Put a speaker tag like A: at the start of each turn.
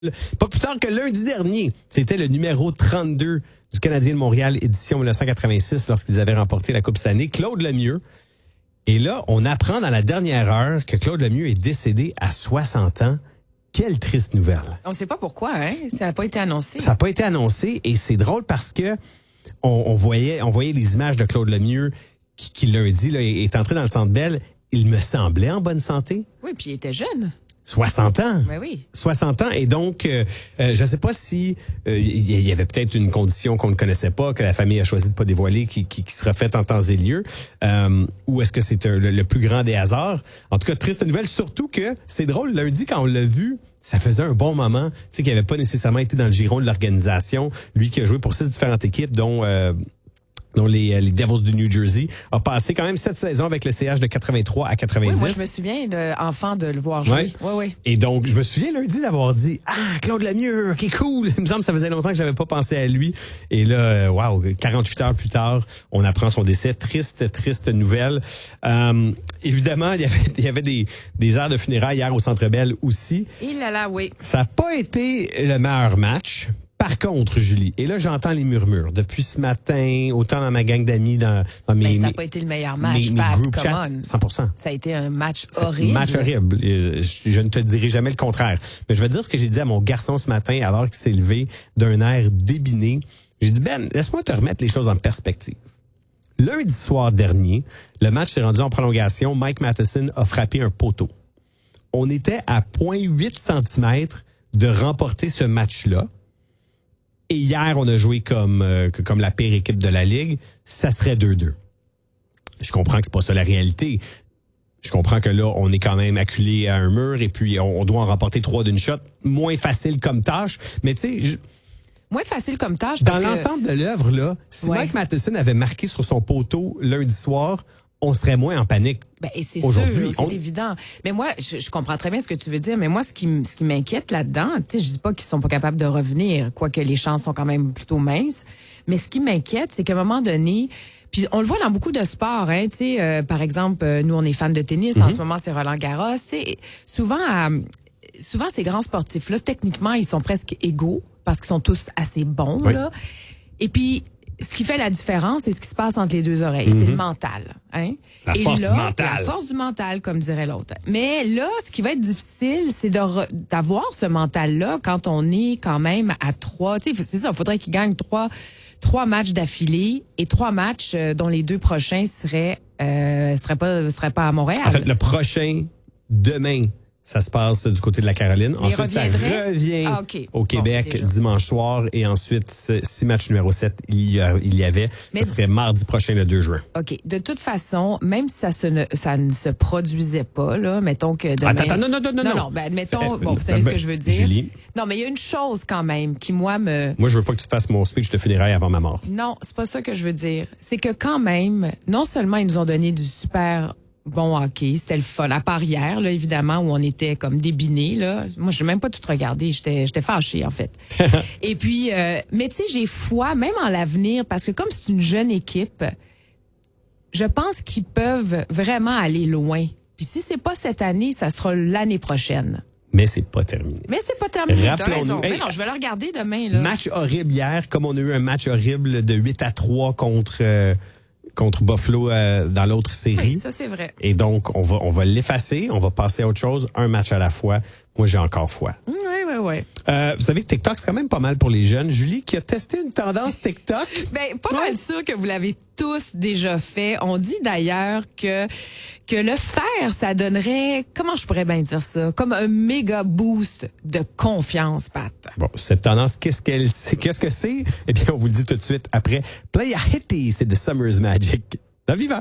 A: Pas plus tard que lundi dernier, c'était le numéro 32 du Canadien de Montréal, édition 1986, lorsqu'ils avaient remporté la Coupe Stanley, Claude Lemieux. Et là, on apprend dans la dernière heure que Claude Lemieux est décédé à 60 ans. Quelle triste nouvelle.
B: On ne sait pas pourquoi, hein? Ça n'a pas été annoncé.
A: Ça n'a pas été annoncé et c'est drôle parce que on voyait les images de Claude Lemieux qui lundi là, est entré dans le Centre Bell. Il me semblait en bonne santé.
B: Oui, puis il était jeune.
A: 60 ans.
B: Ben oui.
A: 60 ans. Et donc, je ne sais pas si il y avait peut-être une condition qu'on ne connaissait pas, que la famille a choisi de pas dévoiler, qui sera faite en temps et lieu, ou est-ce que c'est le plus grand des hasards. En tout cas, triste nouvelle, surtout que c'est drôle, lundi, quand on l'a vu, ça faisait un bon moment, tu sais, qu'il n'avait pas nécessairement été dans le giron de l'organisation. Lui qui a joué pour 6 différentes équipes, dont les Devils du New Jersey, a passé quand même 7 saisons avec le CH de 83 à 90.
B: Oui, moi, je me souviens enfant de le voir jouer.
A: Ouais.
B: Oui.
A: Et donc, je me souviens lundi d'avoir dit « Ah, Claude Lemieux, qui cool! » Il me semble que ça faisait longtemps que j'avais pas pensé à lui. Et là, 48 heures plus tard, on apprend son décès. Triste nouvelle. Évidemment, il y avait des heures de funérailles hier au Centre Bell aussi.
B: Il là, oui.
A: Ça n'a pas été le meilleur match. Par contre, Julie, et là, j'entends les murmures depuis ce matin, autant dans ma gang d'amis, dans mes...
B: ça n'a pas été le meilleur match,
A: mes
B: Pat,
A: group
B: come
A: chat,
B: on.
A: 100%.
B: Ça a été un match horrible.
A: Match horrible. Je ne te dirai jamais le contraire. Mais je vais dire ce que j'ai dit à mon garçon ce matin, alors qu'il s'est levé d'un air débiné. J'ai dit, Ben, laisse-moi te remettre les choses en perspective. Lundi soir dernier, le match s'est rendu en prolongation. Mike Matheson a frappé un poteau. On était à 0,8 cm de remporter ce match-là. Et hier, on a joué comme la pire équipe de la Ligue. Ça serait 2-2. Je comprends que c'est pas ça la réalité. Je comprends que là, on est quand même acculé à un mur et puis on doit en remporter 3 d'une shot. Moins facile comme tâche. Mais tu sais...
B: Moins facile comme tâche.
A: Dans l'ensemble de l'œuvre, là, si
B: Ouais.
A: Mike Matheson avait marqué sur son poteau lundi soir, on serait moins en panique.
B: Ben, et c'est
A: Aujourd'hui,
B: sûr, c'est évident. Mais moi, je comprends très bien ce que tu veux dire, mais moi, ce qui m'inquiète là-dedans, tu sais, je dis pas qu'ils sont pas capables de revenir, quoique les chances sont quand même plutôt minces, mais ce qui m'inquiète, c'est qu'à un moment donné, puis on le voit dans beaucoup de sports, hein, tu sais, par exemple, nous, on est fans de tennis, en ce moment, c'est Roland Garros, c'est souvent ces grands sportifs-là, techniquement, ils sont presque égaux, parce qu'ils sont tous assez bons,
A: Oui.
B: là. Et puis, ce qui fait la différence, c'est ce qui se passe entre les deux oreilles. C'est le mental. Hein?
A: La force du mental.
B: La force du mental, comme dirait l'autre. Mais là, ce qui va être difficile, c'est d'avoir ce mental-là quand on est quand même à 3. Tu sais, c'est ça, il faudrait qu'il gagne 3 matchs d'affilée et 3 matchs dont les 2 prochains seraient pas à Montréal.
A: En fait, le prochain, demain, ça se passe du côté de la Caroline.
B: Mais
A: ensuite, ça revient au Québec dimanche soir. Et ensuite, si match numéro 7, il y avait, ce serait mardi prochain, le 2 juin.
B: OK. De toute façon, même si ça ne se produisait pas, là, mettons que demain...
A: Attends, non.
B: Non, ben, admettons, bon, vous savez ce que je veux dire.
A: Julie.
B: Non, mais il y a une chose quand même qui, moi,
A: Moi, je veux pas que tu fasses mon speech de funérailles avant ma mort.
B: Non, c'est pas ça que je veux dire. C'est que quand même, non seulement ils nous ont donné du super bon hockey, c'était le fun. À part hier, là, évidemment, où on était comme débinés, là. Moi, je n'ai même pas tout regardé. J'étais fâchée, en fait. Et puis, mais tu sais, j'ai foi, même en l'avenir, parce que comme c'est une jeune équipe, je pense qu'ils peuvent vraiment aller loin. Puis si c'est pas cette année, ça sera l'année prochaine.
A: Mais c'est pas terminé.
B: Mais c'est pas terminé, t'as
A: Rappelons-nous.
B: raison.
A: Hey,
B: Mais non, je vais le regarder demain, là.
A: Match horrible hier, comme on a eu un match horrible de 8-3 contre Buffalo dans l'autre série.
B: Oui, ça, c'est vrai.
A: Et donc, on va l'effacer, on va passer à autre chose, un match à la fois. Moi, j'ai encore foi.
B: Oui.
A: Vous savez que TikTok, c'est quand même pas mal pour les jeunes. Julie, qui a testé une tendance TikTok.
B: Ben, pas mal sûr que vous l'avez tous déjà fait. On dit d'ailleurs que le faire, ça donnerait, comment je pourrais bien dire ça, comme un méga boost de confiance, Pat.
A: Bon, cette tendance, qu'est-ce que c'est? Eh bien, on vous le dit tout de suite après. Play a Hitty, c'est The Summer's Magic. Dans le vivant.